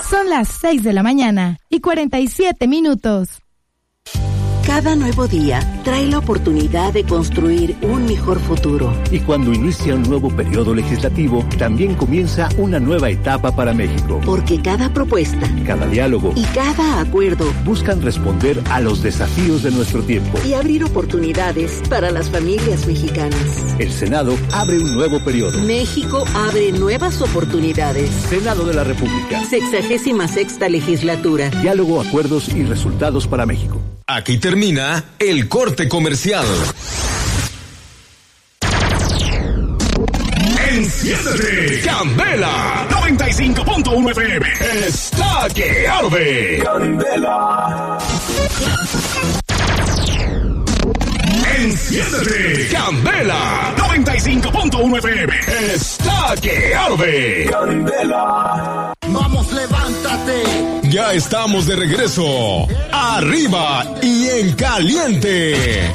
Son las 6:47 a.m. Cada nuevo día trae la oportunidad de construir un mejor futuro. Y cuando inicia un nuevo periodo legislativo, también comienza una nueva etapa para México. Porque cada propuesta, cada diálogo y cada acuerdo buscan responder a los desafíos de nuestro tiempo y abrir oportunidades para las familias mexicanas. El Senado abre un nuevo periodo. México abre nuevas oportunidades. Senado de la República. 66ª legislatura. Diálogo, acuerdos y resultados para México. Aquí termina el corte comercial. Enciéndete, Candela 95.1 FM está que arde. Candela. Enciéndete, Candela 95.1 FM está que arde. Candela. Vamos, levántate. Ya estamos de regreso. Arriba y en caliente.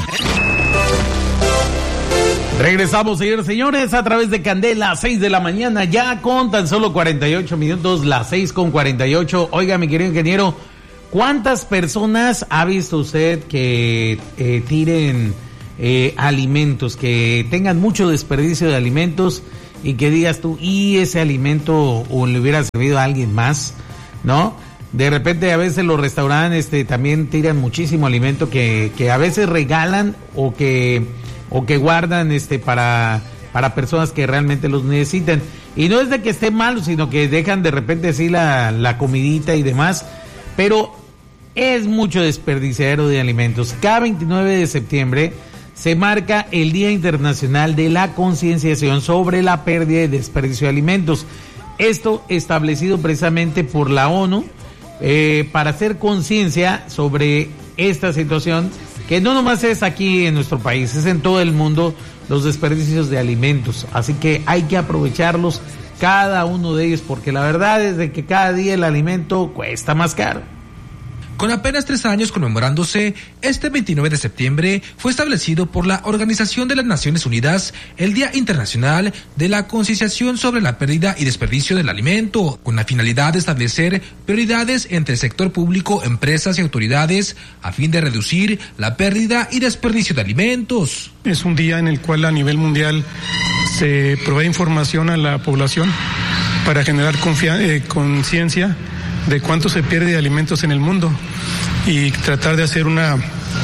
Regresamos, señores, señores, a través de Candela, 6 de la mañana, ya con tan solo 48 minutos, las 6:48. Oiga, mi querido ingeniero, ¿cuántas personas ha visto usted que tiren alimentos, que tengan mucho desperdicio de alimentos y que digas tú, y ese alimento o le hubiera servido a alguien más, ¿no? De repente a veces los restaurantes también tiran muchísimo alimento que a veces regalan o que guardan para personas que realmente los necesitan. Y no es de que esté malo, sino que dejan de repente así la comidita y demás, pero es mucho desperdiciadero de alimentos. Cada 29 de septiembre se marca el Día Internacional de la Concienciación sobre la pérdida y desperdicio de alimentos. Esto establecido precisamente por la ONU para hacer conciencia sobre esta situación, que no nomás es aquí en nuestro país, es en todo el mundo, los desperdicios de alimentos. Así que hay que aprovecharlos, cada uno de ellos, porque la verdad es de que cada día el alimento cuesta más caro. Con apenas 3 años conmemorándose, este 29 de septiembre fue establecido por la Organización de las Naciones Unidas el Día Internacional de la Concienciación sobre la Pérdida y Desperdicio del Alimento, con la finalidad de establecer prioridades entre el sector público, empresas y autoridades a fin de reducir la pérdida y desperdicio de alimentos. Es un día en el cual a nivel mundial se provee información a la población para generar conciencia de cuánto se pierde de alimentos en el mundo y tratar de hacer una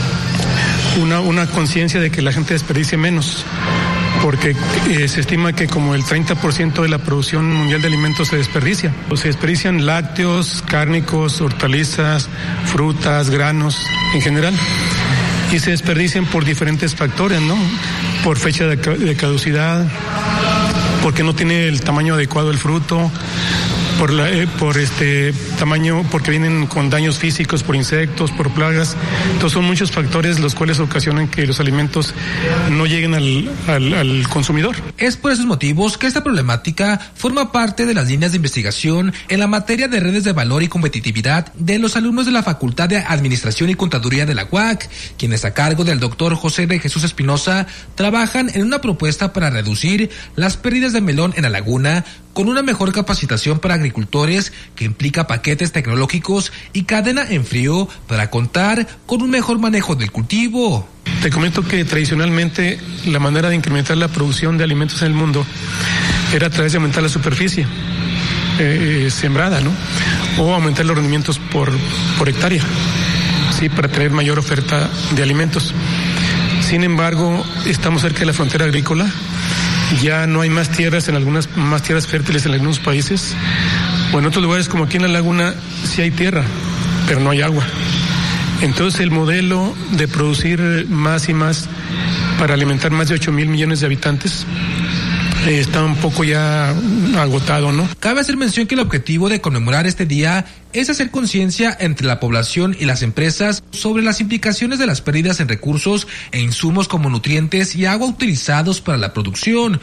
conciencia de que la gente desperdicie menos, porque se estima que como el 30% de la producción mundial de alimentos se desperdicia. Se desperdician lácteos, cárnicos, hortalizas, frutas, granos en general, y se desperdician por diferentes factores, ¿no? Por fecha de caducidad, porque no tiene el tamaño adecuado el fruto, por tamaño, porque vienen con daños físicos, por insectos, por plagas. Entonces son muchos factores los cuales ocasionan que los alimentos no lleguen al consumidor. Es por esos motivos que esta problemática forma parte de las líneas de investigación en la materia de redes de valor y competitividad de los alumnos de la Facultad de Administración y Contaduría de la UAC, quienes a cargo del doctor José de Jesús Espinosa trabajan en una propuesta para reducir las pérdidas de melón en la laguna, con una mejor capacitación para agricultores que implica paquetes tecnológicos y cadena en frío para contar con un mejor manejo del cultivo. Te comento que tradicionalmente la manera de incrementar la producción de alimentos en el mundo era a través de aumentar la superficie sembrada, ¿no? O aumentar los rendimientos por hectárea, sí, para tener mayor oferta de alimentos. Sin embargo, estamos cerca de la frontera agrícola. Ya no hay más tierras fértiles en algunos países, o en otros lugares como aquí en la laguna sí hay tierra, pero no hay agua. Entonces el modelo de producir más y más para alimentar más de 8,000 millones de habitantes está un poco ya agotado, ¿no? Cabe hacer mención que el objetivo de conmemorar este día es hacer conciencia entre la población y las empresas sobre las implicaciones de las pérdidas en recursos e insumos como nutrientes y agua utilizados para la producción.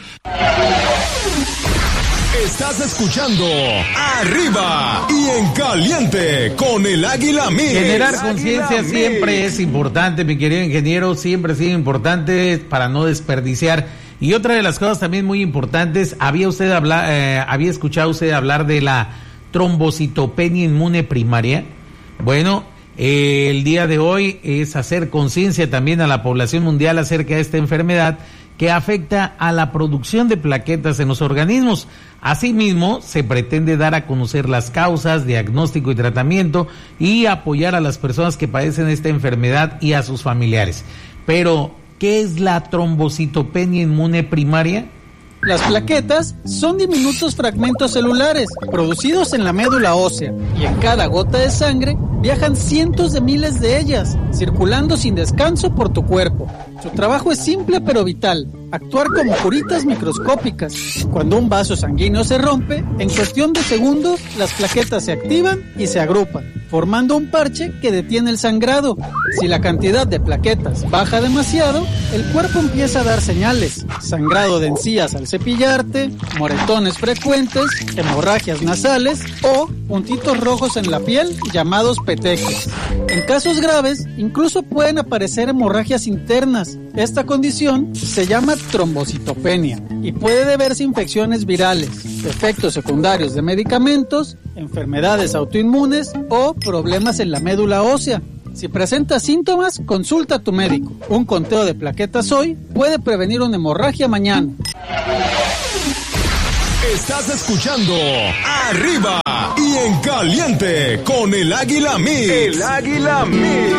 Estás escuchando Arriba y en Caliente con el Águila Mix. Generar conciencia siempre es importante, mi querido ingeniero, siempre ha sido importante para no desperdiciar. Y otra de las cosas también muy importantes, había escuchado usted hablar de la trombocitopenia inmune primaria? Bueno, el día de hoy es hacer conciencia también a la población mundial acerca de esta enfermedad que afecta a la producción de plaquetas en los organismos. Asimismo, se pretende dar a conocer las causas, diagnóstico y tratamiento y apoyar a las personas que padecen esta enfermedad y a sus familiares. Pero, ¿qué es la trombocitopenia inmune primaria? Las plaquetas son diminutos fragmentos celulares producidos en la médula ósea y en cada gota de sangre viajan cientos de miles de ellas, circulando sin descanso por tu cuerpo. Su trabajo es simple pero vital, actuar como curitas microscópicas. Cuando un vaso sanguíneo se rompe, en cuestión de segundos las plaquetas se activan y se agrupan, formando un parche que detiene el sangrado. Si la cantidad de plaquetas baja demasiado, el cuerpo empieza a dar señales: sangrado de encías al cepillarte, moretones frecuentes, hemorragias nasales o puntitos rojos en la piel llamados petequias. En casos graves, incluso pueden aparecer hemorragias internas. Esta condición se llama trombocitopenia y puede deberse a infecciones virales, efectos secundarios de medicamentos, enfermedades autoinmunes o problemas en la médula ósea. Si presentas síntomas, consulta a tu médico. Un conteo de plaquetas hoy puede prevenir una hemorragia mañana. Estás escuchando Arriba y en Caliente con el Águila Mix. El Águila Mix.